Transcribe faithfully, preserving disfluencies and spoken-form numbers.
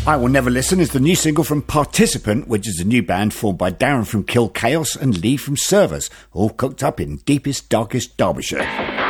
I Will Never Listen is the new single from Participant, which is a new band formed by Darren from Kill Chaos and Lee from Servers, all cooked up in deepest, darkest Derbyshire.